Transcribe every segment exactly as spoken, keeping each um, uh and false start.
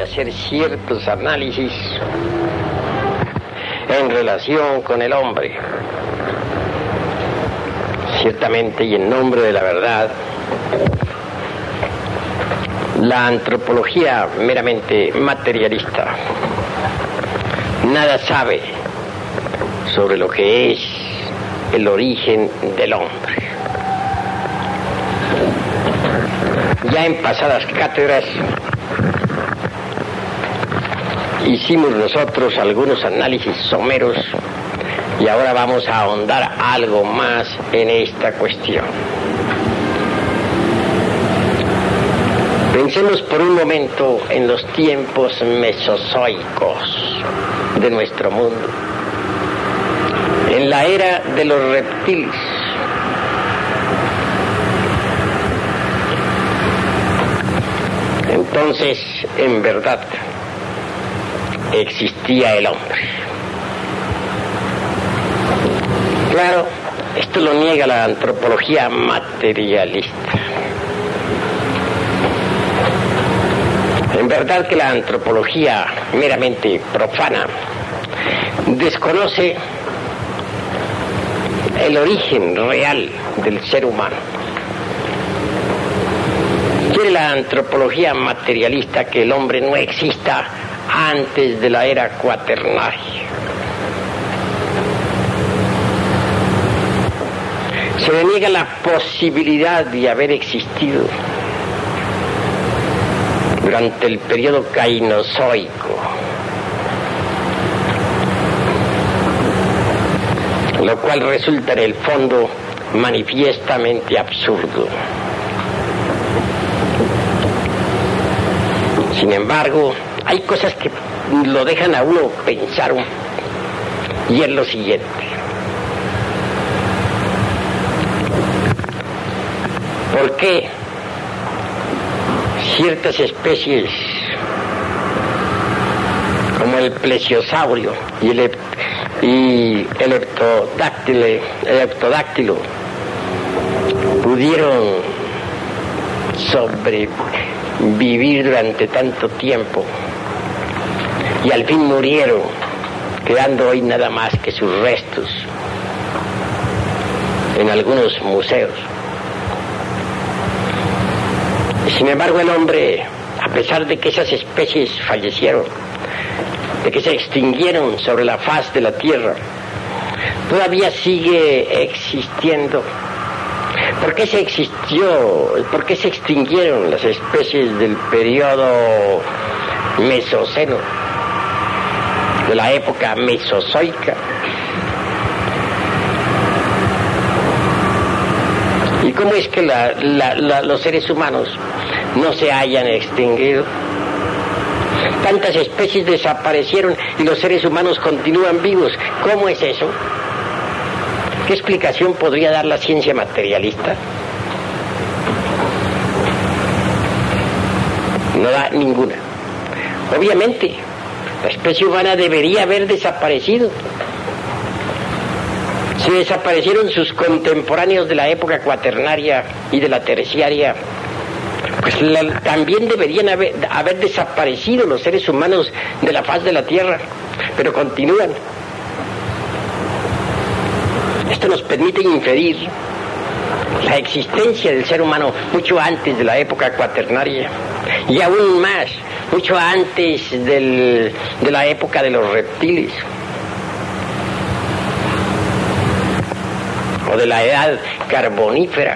hacer ciertos análisis en relación con el hombre. Ciertamente, y en nombre de la verdad, la antropología meramente materialista nada sabe sobre lo que es el origen del hombre. Ya en pasadas cátedras hicimos nosotros algunos análisis someros y ahora vamos a ahondar algo más en esta cuestión. Pensemos por un momento en los tiempos mesozoicos de nuestro mundo, en la era de los reptiles. Entonces, en verdad, existía el hombre. Claro, esto lo niega la antropología materialista. En verdad que la antropología meramente profana desconoce el origen real del ser humano. Quiere la antropología materialista que el hombre no exista antes de la era cuaternaria. Se le niega la posibilidad de haber existido durante el periodo cainozoico, lo cual resulta en el fondo manifiestamente absurdo. Sin embargo, hay cosas que lo dejan a uno pensar, y es lo siguiente. ¿Por qué ciertas especies como el plesiosaurio y el, y el leptodáctilo, el leptodáctilo pudieron sobrevivir durante tanto tiempo y al fin murieron, quedando hoy nada más que sus restos en algunos museos? Sin embargo, el hombre, a pesar de que esas especies fallecieron, de que se extinguieron sobre la faz de la tierra, todavía sigue existiendo. ¿Por qué se existió? ¿Por qué se extinguieron las especies del periodo Mesoceno, de la época mesozoica? ¿Y cómo es que la, la, la, los seres humanos no se hayan extinguido? Tantas especies desaparecieron y los seres humanos continúan vivos. ¿Cómo es eso? ¿Qué explicación podría dar la ciencia materialista? No da ninguna. Obviamente, la especie humana debería haber desaparecido. Si desaparecieron sus contemporáneos de la época cuaternaria y de la terciaria, pues la, también deberían haber, haber desaparecido los seres humanos de la faz de la tierra, pero continúan. Esto nos permite inferir la existencia del ser humano mucho antes de la época cuaternaria y aún más, mucho antes del, de la época de los reptiles o de la edad carbonífera.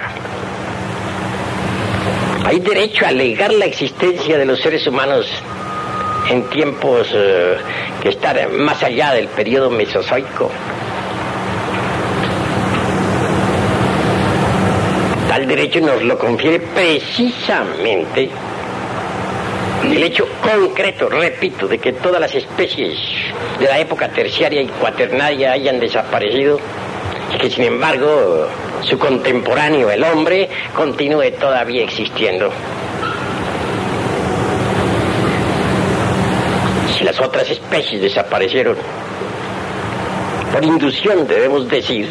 Hay derecho a alegar la existencia de los seres humanos en tiempos eh, que están más allá del periodo mesozoico. Tal derecho nos lo confiere precisamente el hecho concreto, repito, de que todas las especies de la época terciaria y cuaternaria hayan desaparecido y que sin embargo su contemporáneo, el hombre, continúe todavía existiendo. Si las otras especies desaparecieron, por inducción debemos decir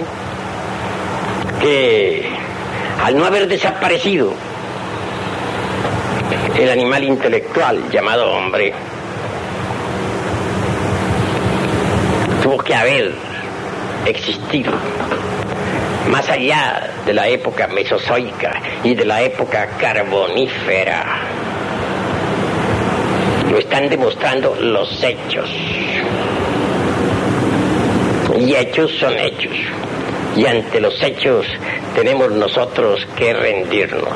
que al no haber desaparecido el animal intelectual llamado hombre, tuvo que haber existido más allá de la época mesozoica y de la época carbonífera. Lo están demostrando los hechos. Y hechos son hechos. Y ante los hechos tenemos nosotros que rendirnos.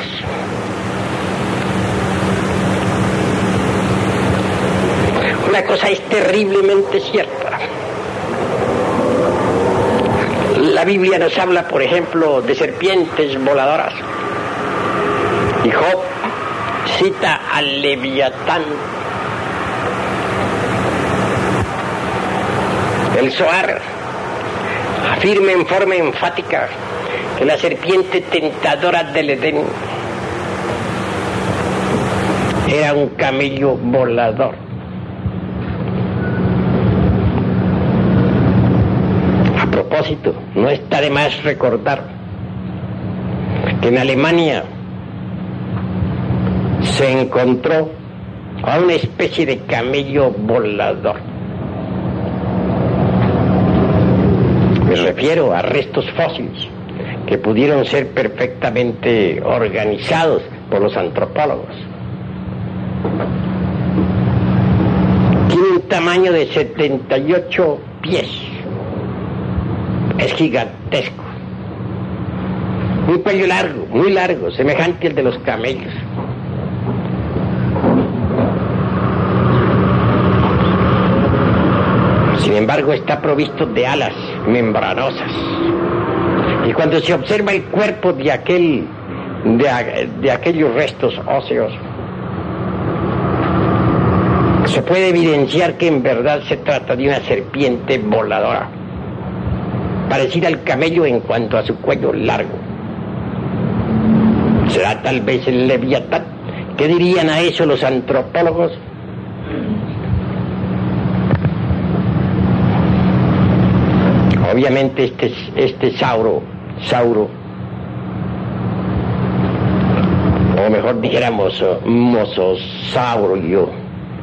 Una cosa es terriblemente cierta. La Biblia nos habla, por ejemplo, de serpientes voladoras. Y Job cita al Leviatán. El Zohar afirma en forma enfática que la serpiente tentadora del Edén era un camello volador. A propósito, no está de más recordar que en Alemania se encontró a una especie de camello volador. Me refiero a restos fósiles que pudieron ser perfectamente organizados por los antropólogos. Tiene un tamaño de setenta y ocho pies. Es gigantesco. Un cuello largo, muy largo, semejante al de los camellos. Sin embargo, está provisto de alas membranosas. Y cuando se observa el cuerpo de aquel, de, de aquellos restos óseos, se puede evidenciar que en verdad se trata de una serpiente voladora, parecida al camello en cuanto a su cuello largo. ¿Será tal vez el Leviatán? ¿Qué dirían a eso los antropólogos? Obviamente este, este sauro, sauro, o mejor dijéramos mososaurio,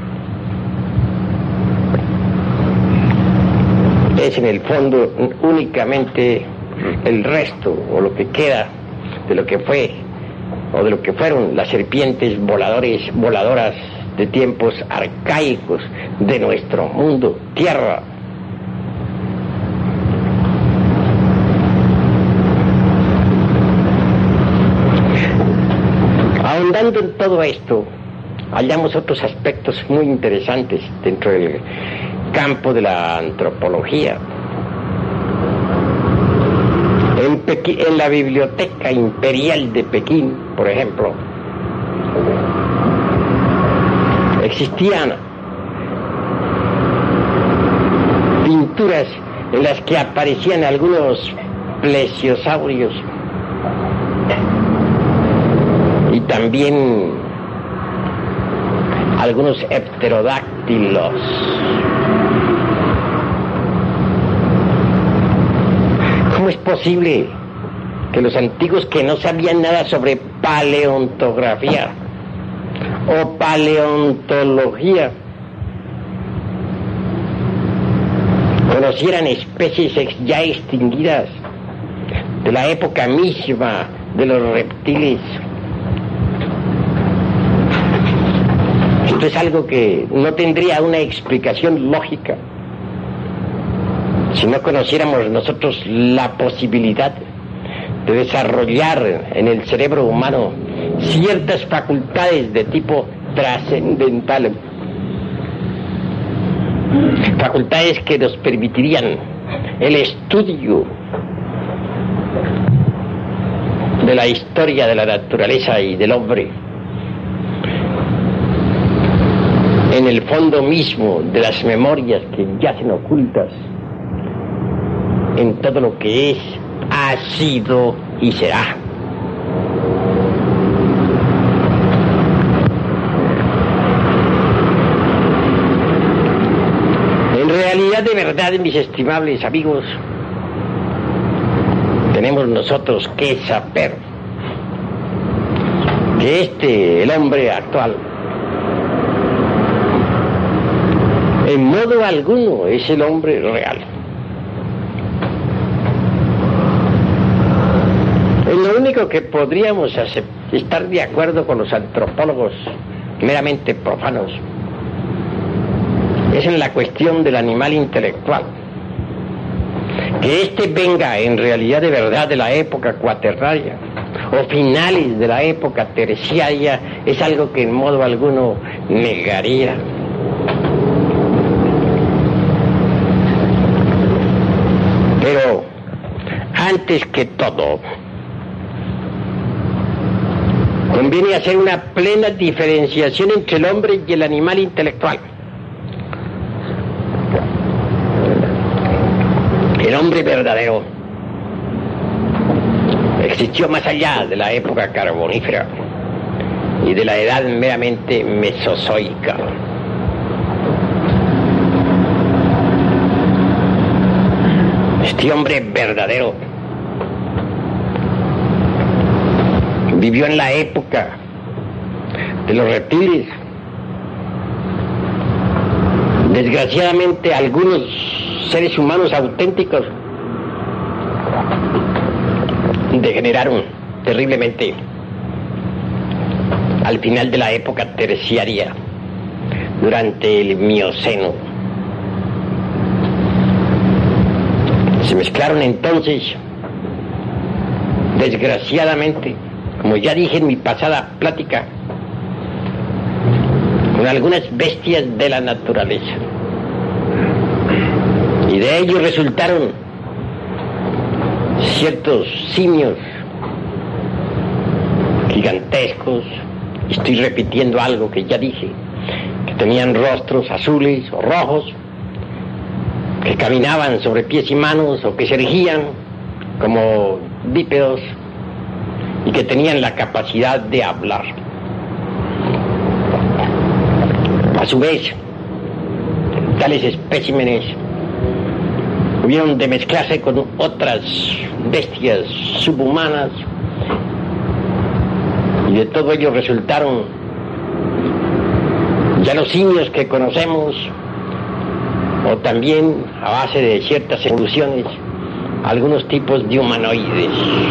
es en el fondo únicamente el resto o lo que queda de lo que fue o de lo que fueron las serpientes voladores, voladoras de tiempos arcaicos de nuestro mundo, tierra. Ahondando en todo esto, hallamos otros aspectos muy interesantes dentro del campo de la antropología. En, Pequi- en la Biblioteca Imperial de Pekín, por ejemplo, existían pinturas en las que aparecían algunos plesiosaurios y también algunos pterodáctilos. ¿Cómo es posible que los antiguos que no sabían nada sobre paleontografía o paleontología conocieran especies ex- ya extinguidas de la época misma de los reptiles? Esto es algo que no tendría una explicación lógica si no conociéramos nosotros la posibilidad de desarrollar en el cerebro humano ciertas facultades de tipo trascendental, facultades que nos permitirían el estudio de la historia de la naturaleza y del hombre en el fondo mismo de las memorias que yacen ocultas en todo lo que es, ha sido y será. En realidad, de verdad, mis estimables amigos, tenemos nosotros que saber que este, el hombre actual, en modo alguno es el hombre real. único que podríamos estar de acuerdo con los antropólogos meramente profanos es en la cuestión del animal intelectual. Que éste venga en realidad de verdad de la época cuaternaria o finales de la época terciaria es algo que en modo alguno negaría. Pero antes que todo conviene hacer una plena diferenciación entre el hombre y el animal intelectual. El hombre verdadero existió más allá de la época carbonífera y de la edad meramente mesozoica. Este hombre verdadero vivió en la época de los reptiles. Desgraciadamente algunos seres humanos auténticos degeneraron terriblemente al final de la época terciaria, durante el Mioceno. Se mezclaron entonces, desgraciadamente, como ya dije en mi pasada plática, con algunas bestias de la naturaleza. Y de ellos resultaron ciertos simios gigantescos. Estoy repitiendo algo que ya dije, que tenían rostros azules o rojos, que caminaban sobre pies y manos o que se erguían como bípedos y que tenían la capacidad de hablar. A su vez, tales especímenes hubieron de mezclarse con otras bestias subhumanas y de todo ello resultaron ya los simios que conocemos, o también a base de ciertas evoluciones algunos tipos de humanoides.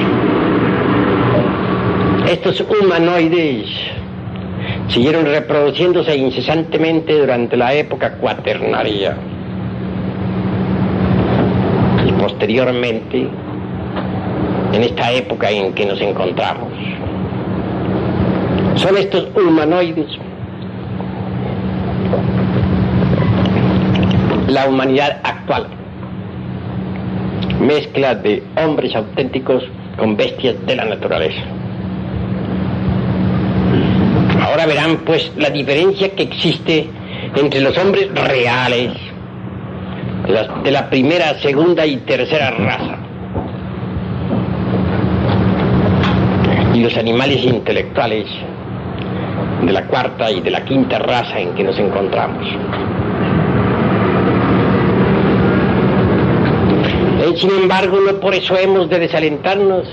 Estos humanoides siguieron reproduciéndose incesantemente durante la época cuaternaria y posteriormente en esta época en que nos encontramos. Son estos humanoides la humanidad actual, mezcla de hombres auténticos con bestias de la naturaleza. Ahora verán pues la diferencia que existe entre los hombres reales de la, de la primera, segunda y tercera raza y los animales intelectuales de la cuarta y de la quinta raza en que nos encontramos. Y sin embargo, no por eso hemos de desalentarnos.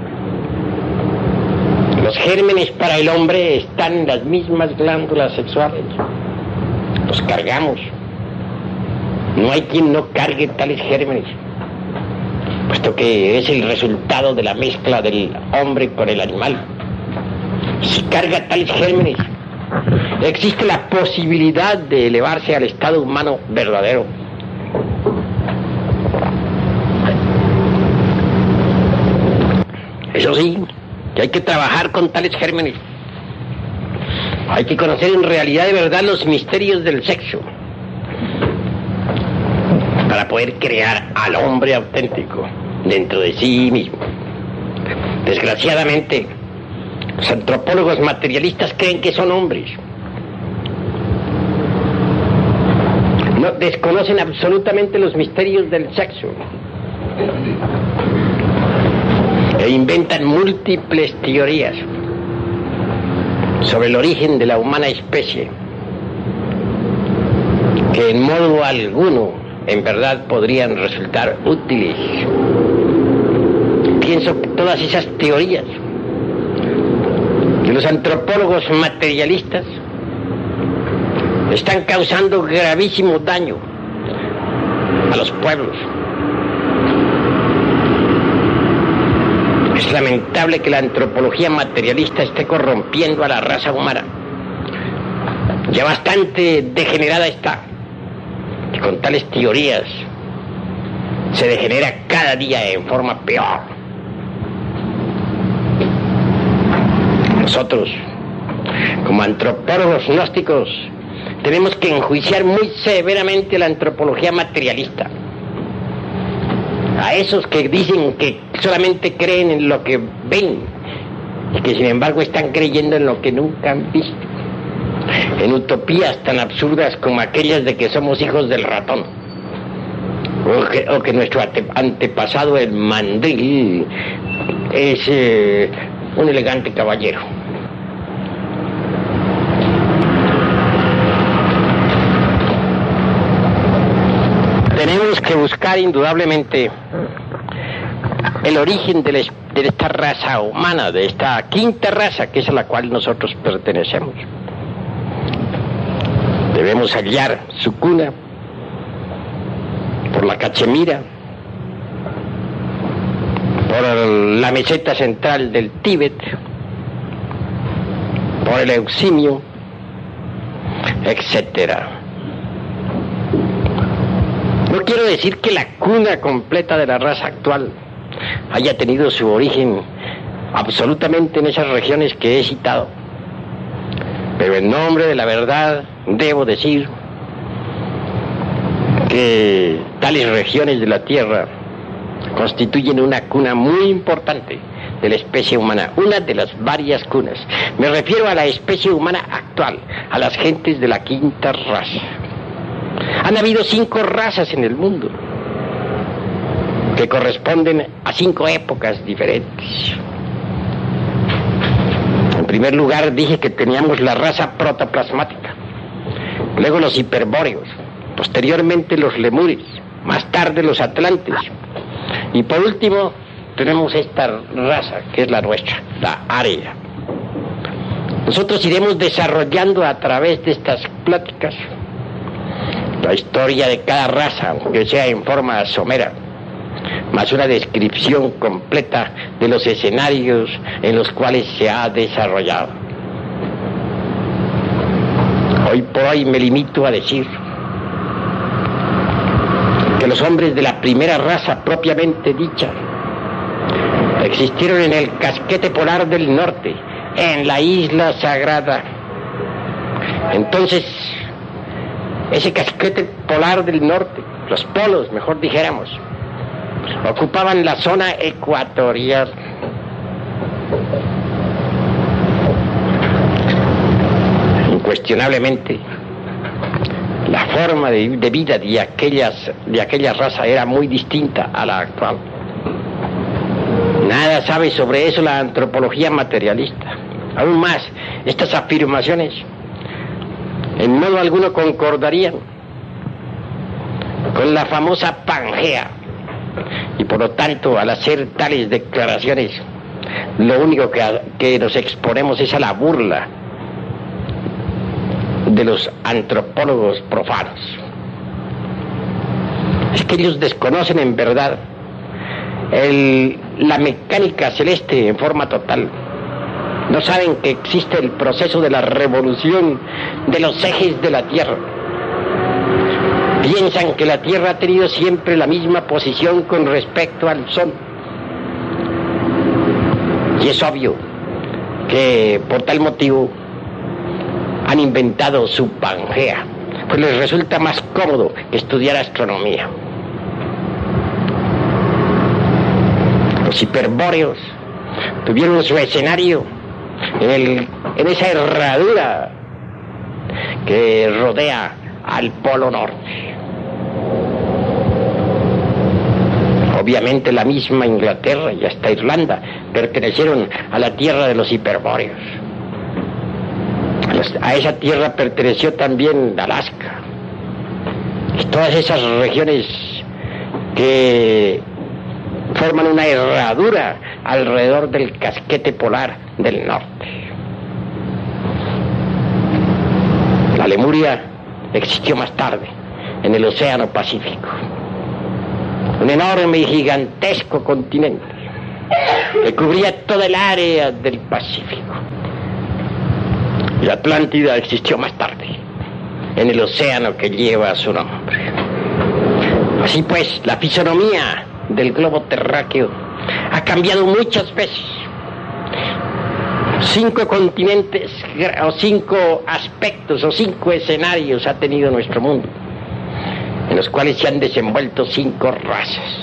Los gérmenes para el hombre están en las mismas glándulas sexuales. Los cargamos. No hay quien no cargue tales gérmenes, puesto que es el resultado de la mezcla del hombre con el animal. Si carga tales gérmenes, existe la posibilidad de elevarse al estado humano verdadero. Eso sí, que hay que trabajar con tales gérmenes. Hay que conocer en realidad de verdad los misterios del sexo para poder crear al hombre auténtico dentro de sí mismo. Desgraciadamente, los antropólogos materialistas creen que son hombres. No, desconocen absolutamente los misterios del sexo e inventan múltiples teorías sobre el origen de la humana especie que en modo alguno en verdad podrían resultar útiles. Pienso que todas esas teorías de los antropólogos materialistas están causando gravísimo daño a los pueblos. Es lamentable que la antropología materialista esté corrompiendo a la raza humana. Ya bastante degenerada está, y con tales teorías se degenera cada día en forma peor. Nosotros, como antropólogos gnósticos, tenemos que enjuiciar muy severamente la antropología materialista. A esos que dicen que solamente creen en lo que ven y que sin embargo están creyendo en lo que nunca han visto, en utopías tan absurdas como aquellas de que somos hijos del ratón, o que, o que nuestro ante, antepasado el mandril es eh, un elegante caballero. Tenemos que buscar indudablemente el origen de, la, de esta raza humana, de esta quinta raza que es a la cual nosotros pertenecemos. Debemos hallar su cuna por la Cachemira, por la meseta central del Tíbet, por el Euximio, etcétera. No quiero decir que la cuna completa de la raza actual haya tenido su origen absolutamente en esas regiones que he citado, pero en nombre de la verdad debo decir que tales regiones de la Tierra constituyen una cuna muy importante de la especie humana, una de las varias cunas. Me refiero a la especie humana actual, a las gentes de la quinta raza. Han habido cinco razas en el mundo que corresponden a cinco épocas diferentes. En primer lugar dije que teníamos la raza protoplasmática, luego los hiperbóreos, posteriormente los lemures, más tarde los atlantes, y por último tenemos esta raza que es la nuestra, la área. Nosotros iremos desarrollando a través de estas pláticas la historia de cada raza, aunque sea en forma somera, más una descripción completa de los escenarios en los cuales se ha desarrollado. Hoy por hoy me limito a decir que los hombres de la primera raza propiamente dicha existieron en el casquete polar del norte, en la isla sagrada. Entonces, ese casquete polar del norte, los polos, mejor dijéramos, ocupaban la zona ecuatorial. Incuestionablemente, la forma de, de vida de aquellas, de aquella raza era muy distinta a la actual. Nada sabe sobre eso la antropología materialista. Aún más, estas afirmaciones en modo alguno concordarían con la famosa Pangea, y por lo tanto, al hacer tales declaraciones, lo único que, que nos exponemos es a la burla de los antropólogos profanos. Es que ellos desconocen en verdad el, la mecánica celeste en forma total. No saben que existe el proceso de la revolución de los ejes de la Tierra. Piensan que la Tierra ha tenido siempre la misma posición con respecto al Sol. Y es obvio que por tal motivo han inventado su Pangea, pues les resulta más cómodo estudiar astronomía. Los hiperbóreos tuvieron su escenario en, el, en esa herradura que rodea al Polo Norte. Obviamente la misma Inglaterra y hasta Irlanda pertenecieron a la tierra de los hiperbóreos. A esa tierra perteneció también Alaska y todas esas regiones que forman una herradura alrededor del casquete polar del norte. La Lemuria existió más tarde en el Océano Pacífico, un enorme y gigantesco continente que cubría toda el área del Pacífico. La Atlántida existió más tarde, en el océano que lleva su nombre. Así pues, la fisonomía del globo terráqueo ha cambiado muchas veces. Cinco continentes, o cinco aspectos, o cinco escenarios ha tenido nuestro mundo, en los cuales se han desenvuelto cinco razas.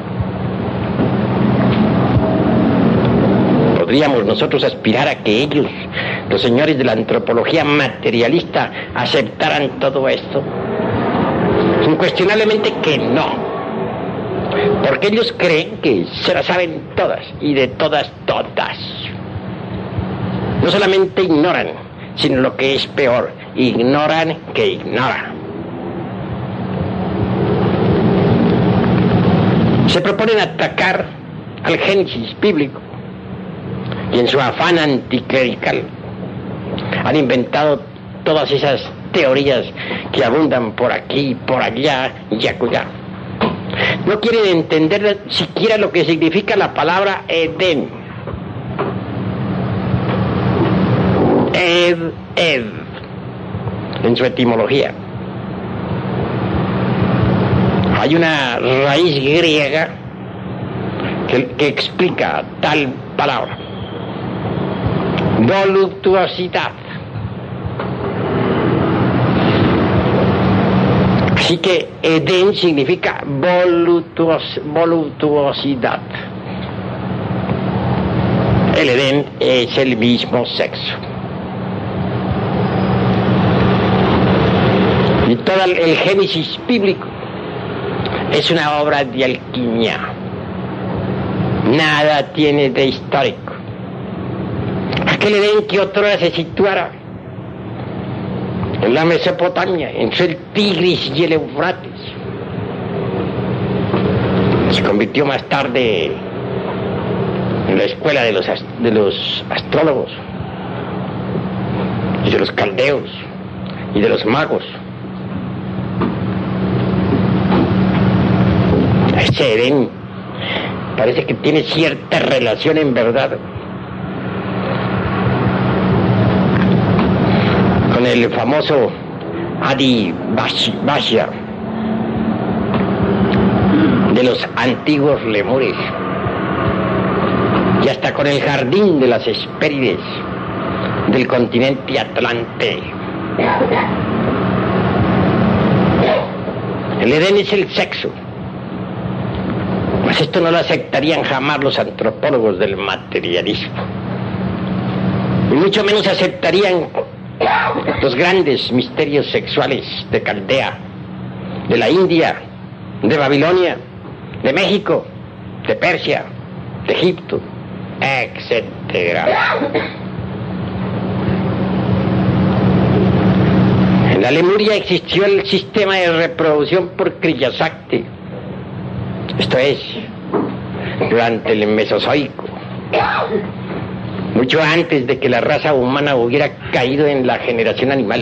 ¿Podríamos nosotros aspirar a que ellos, los señores de la antropología materialista, aceptaran todo esto? Incuestionablemente que no, porque ellos creen que se las saben todas, y de todas, todas. No solamente ignoran, sino lo que es peor, ignoran que ignoran. Se proponen atacar al Génesis bíblico y en su afán anticlerical han inventado todas esas teorías que abundan por aquí, por allá y acullá. No quieren entender siquiera lo que significa la palabra Edén. Ed, Ed, en su etimología. Hay una raíz griega que, que explica tal palabra: voluptuosidad. Así que Edén significa voluptuos, voluptuosidad. El Edén es el mismo sexo. Y todo el Génesis bíblico es una obra de alquimia. Nada tiene de histórico. Aquel Edén que otrora se situara en la Mesopotamia, entre el Tigris y el Eufrates, se convirtió más tarde en la escuela de los, de los astrólogos y de los caldeos y de los magos. Ese Edén parece que tiene cierta relación en verdad con el famoso Adi Bashya de los antiguos lemures, y hasta con el jardín de las Hespérides del continente Atlante. El Edén es el sexo. Pues esto no lo aceptarían jamás los antropólogos del materialismo, y mucho menos aceptarían los grandes misterios sexuales de Caldea, de la India, de Babilonia, de México, de Persia, de Egipto, etcétera. En la Lemuria existió el sistema de reproducción por Kriya Shakti. Esto es, durante el Mesozoico, mucho antes de que la raza humana hubiera caído en la generación animal.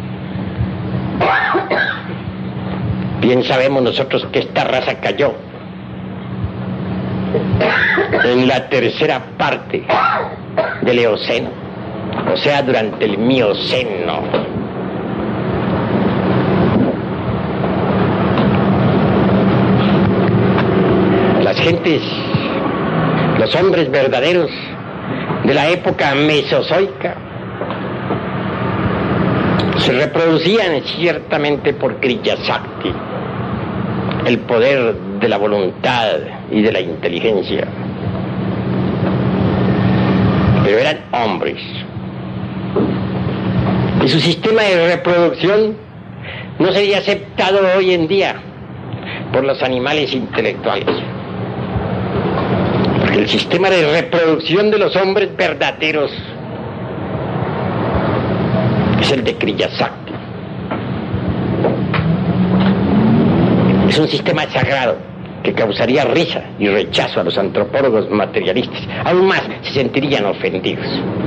Bien sabemos nosotros que esta raza cayó en la tercera parte del Eoceno, o sea, durante el Mioceno. Las gentes, los hombres verdaderos de la época mesozoica se reproducían ciertamente por Kriya Shakti, el poder de la voluntad y de la inteligencia, pero eran hombres, y su sistema de reproducción no sería aceptado hoy en día por los animales intelectuales. El sistema de reproducción de los hombres verdaderos es el de Kriya Shakti. Es un sistema sagrado que causaría risa y rechazo a los antropólogos materialistas. Aún más se sentirían ofendidos.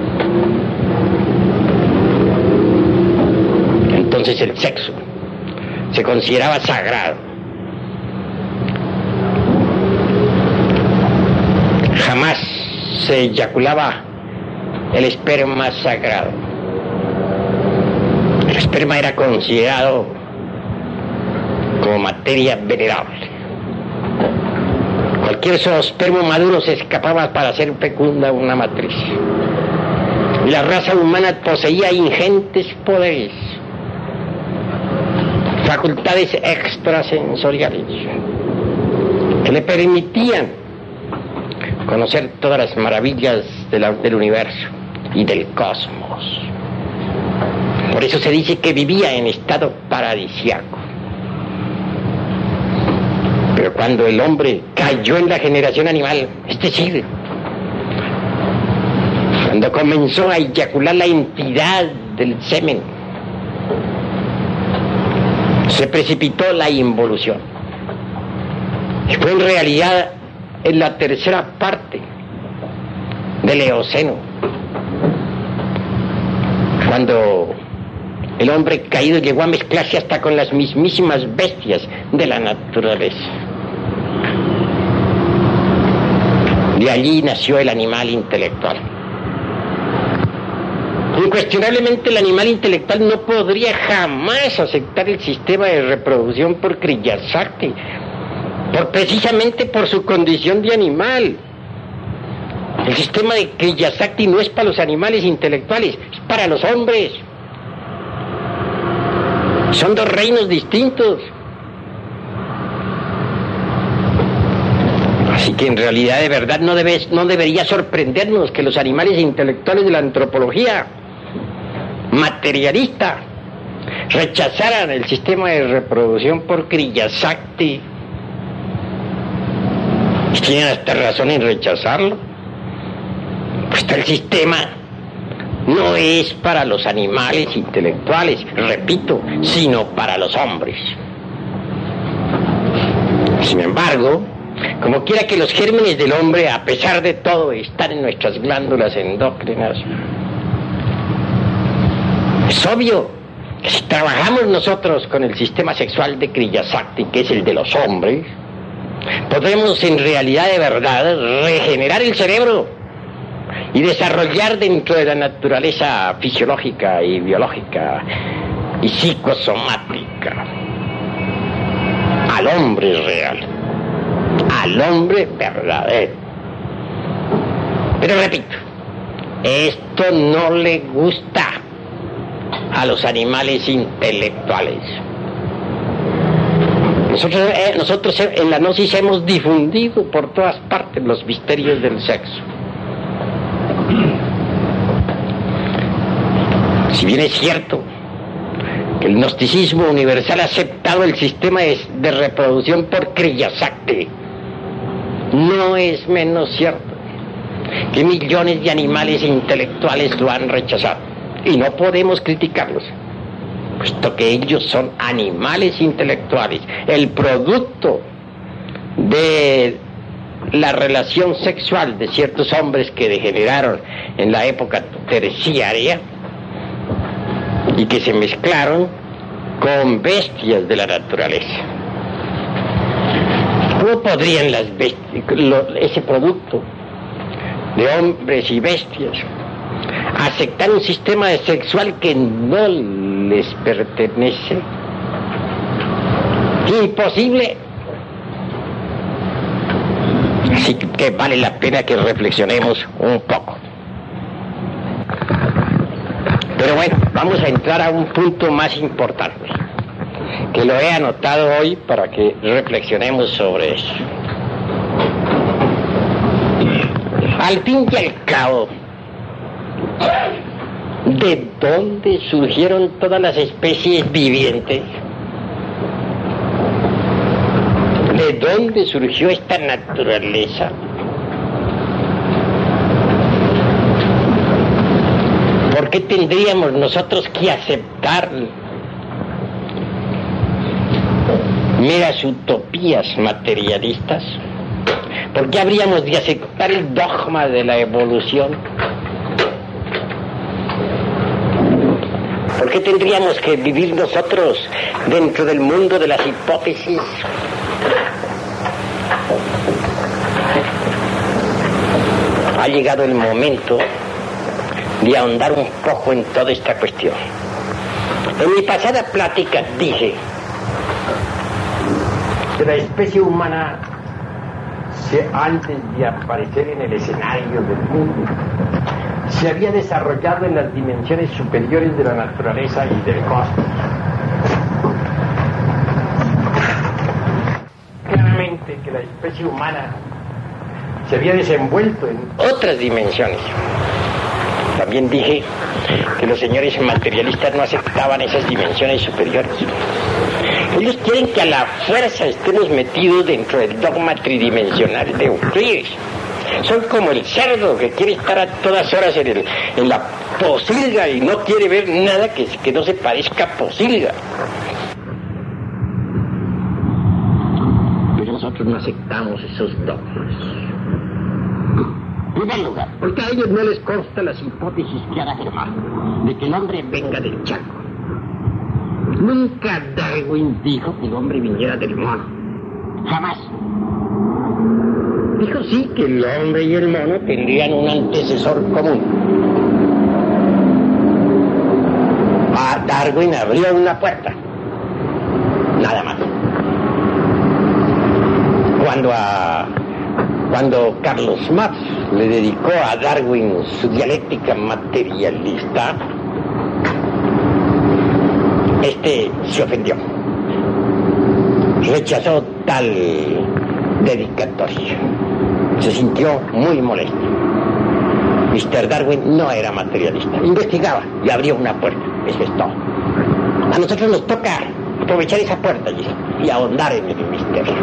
Entonces el sexo se consideraba sagrado. Jamás se eyaculaba el esperma sagrado. El esperma era considerado como materia venerable. Cualquier zoospermo maduro se escapaba para hacer fecunda una matriz. Y la raza humana poseía ingentes poderes, facultades extrasensoriales, que le permitían conocer todas las maravillas de la, del universo y del cosmos. Por eso se dice que vivía en estado paradisiaco. Pero cuando el hombre cayó en la generación animal, es decir, cuando comenzó a eyacular la entidad del semen, se precipitó la involución. Y fue en realidad en la tercera parte del Eoceno cuando el hombre caído llegó a mezclarse hasta con las mismísimas bestias de la naturaleza. De allí nació el animal intelectual. Incuestionablemente el animal intelectual no podría jamás aceptar el sistema de reproducción por Kriya Shakti, por, precisamente por su condición de animal. El sistema de Kriya Shakti no es para los animales intelectuales, es para los hombres. Son dos reinos distintos. Así que en realidad de verdad no, debe, no debería sorprendernos que los animales intelectuales de la antropología materialista rechazaran el sistema de reproducción por Kriya Shakti. Y tienen hasta razón en rechazarlo. Pues el sistema no es para los animales intelectuales, repito, sino para los hombres. Sin embargo, como quiera que los gérmenes del hombre, a pesar de todo, están en nuestras glándulas endócrinas, es obvio que si trabajamos nosotros con el sistema sexual de Kriya Shakti, que es el de los hombres, podremos en realidad de verdad regenerar el cerebro y desarrollar dentro de la naturaleza fisiológica y biológica y psicosomática al hombre real, al hombre verdadero. Pero repito, esto no le gusta a los animales intelectuales. Nosotros, eh, nosotros en la gnosis hemos difundido por todas partes los misterios del sexo. Si bien es cierto que el gnosticismo universal ha aceptado el sistema de, de reproducción por Kriya Shakti, no es menos cierto que millones de animales intelectuales lo han rechazado. Y no podemos criticarlos, puesto que ellos son animales intelectuales, el producto de la relación sexual de ciertos hombres que degeneraron en la época terciaria y que se mezclaron con bestias de la naturaleza. ¿Cómo podrían las bestias, lo, ese producto de hombres y bestias, aceptar un sistema sexual que no les pertenece? Imposible. Así que vale la pena que reflexionemos un poco. Pero bueno, vamos a entrar a un punto más importante, que lo he anotado hoy para que reflexionemos sobre eso. Al fin y al cabo, ¿de dónde surgieron todas las especies vivientes? ¿De dónde surgió esta naturaleza? ¿Por qué tendríamos nosotros que aceptar meras utopías materialistas? ¿Por qué habríamos de aceptar el dogma de la evolución? ¿Por qué tendríamos que vivir nosotros dentro del mundo de las hipótesis? ha llegado el momento de ahondar un poco en toda esta cuestión. En mi pasada plática dije que la especie humana, se, antes de aparecer en el escenario del mundo, se había desarrollado en las dimensiones superiores de la naturaleza y del cosmos. Claramente que la especie humana se había desenvuelto en otras dimensiones. También dije que los señores materialistas no aceptaban esas dimensiones superiores. Ellos quieren que a la fuerza estemos metidos dentro del dogma tridimensional de Euclides. Son como el cerdo que quiere estar a todas horas en, el, en la posilga y no quiere ver nada que, que no se parezca a posilga. Pero nosotros no aceptamos esos dogmas. En primer lugar, porque a ellos no les consta las hipótesis que han afirmado de que el hombre venga del Chaco. Nunca Darwin dijo que el hombre viniera del mono. Jamás. Dijo sí que el hombre y el mono tendrían un antecesor común. A Darwin abrió una puerta. Nada más. Cuando a... Cuando Carlos Marx le dedicó a Darwin su dialéctica materialista, este se ofendió. Rechazó tal dedicatoria. Se sintió muy molesto. mister Darwin no era materialista. Investigaba y abrió una puerta. Eso es todo. A nosotros nos toca aprovechar esa puerta y, y ahondar en el misterio.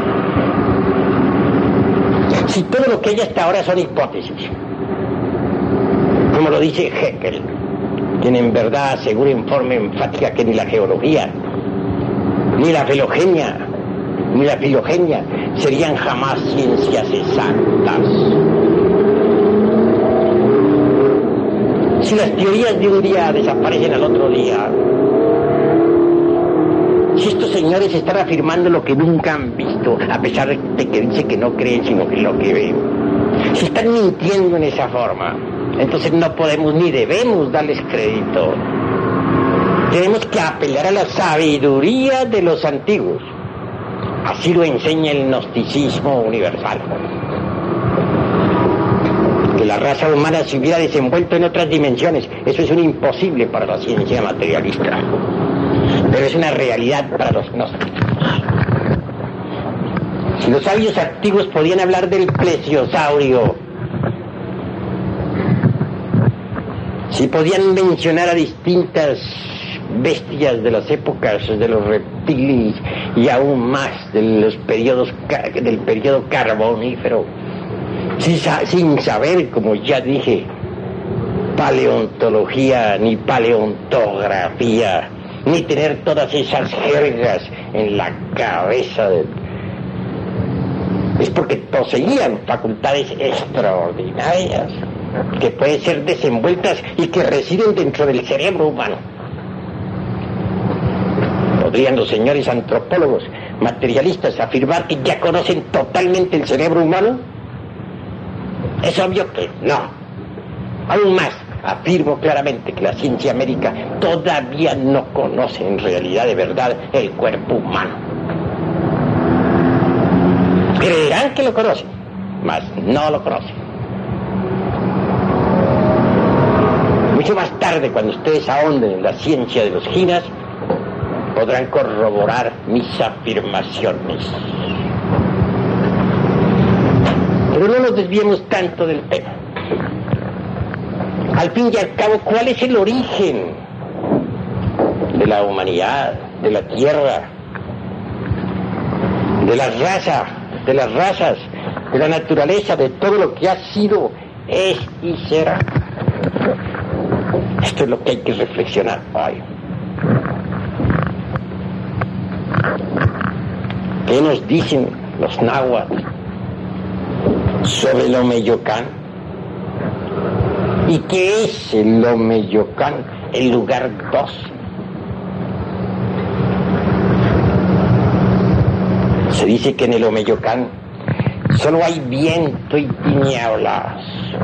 Si todo lo que hay hasta ahora son hipótesis, como lo dice Haeckel, quien en verdad asegura en forma enfática que ni la geología, ni la filogenia, ni la filogenia serían jamás ciencias exactas. Si las teorías de un día desaparecen al otro día, si estos señores están afirmando lo que nunca han visto, a pesar de que dicen que no creen sino que lo que ven, si están mintiendo en esa forma, entonces no podemos ni debemos darles crédito. Tenemos que apelar a la sabiduría de los antiguos. Así lo enseña el gnosticismo universal. Que la raza humana se hubiera desenvuelto en otras dimensiones, eso es un imposible para la ciencia materialista. Pero es una realidad para los gnósticos. Si los sabios antiguos podían hablar del plesiosaurio, si podían mencionar a distintas bestias de las épocas de los reptiles y aún más de los periodos del periodo carbonífero, sin, sin saber, como ya dije, paleontología ni paleontografía, ni tener todas esas jergas en la cabeza de... es porque poseían facultades extraordinarias que pueden ser desenvueltas y que residen dentro del cerebro humano. ¿Podrían los señores antropólogos materialistas afirmar que ya conocen totalmente el cerebro humano? Es obvio que no. Aún más, afirmo claramente que la ciencia médica todavía no conoce en realidad de verdad el cuerpo humano. Creerán que lo conocen, mas no lo conocen. Mucho más tarde, cuando ustedes ahonden en la ciencia de los ginas, podrán corroborar mis afirmaciones. Pero no nos desviemos tanto del tema. Al fin y al cabo, ¿cuál es el origen de la humanidad, de la tierra, de las razas, de las razas, de la naturaleza, de todo lo que ha sido, es y será? Esto es lo que hay que reflexionar hoy. ¿Qué nos dicen los náhuatl sobre el Omeyocán? ¿Y qué es el Omeyocán, el lugar dos? Se dice que en el Omeyocán solo hay viento y tinieblas.